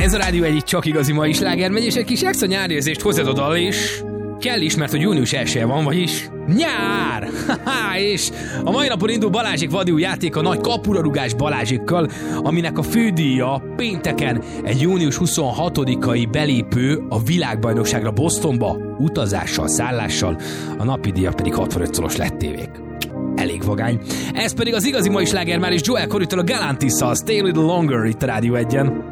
Ez a Rádió egyik csak igazi mai sláger megy, és egy kis extra nyári érzést hozzád a dal, és kell is, mert hogy június 1-je van, vagyis nyár! És a mai napon indul Balázsék vadi új játék a nagy kapurarugás Balázsékkal, aminek a fődíja pénteken egy június 26-ai belépő a világbajnokságra Bostonba, utazással, szállással, a napi díja pedig 65 szoros lettévék. Elég vagány. Ez pedig az igazi mai sláger már is Joel Corrytól a Galantis-szal, Stay a Little Longer itt a Rádió 1-en.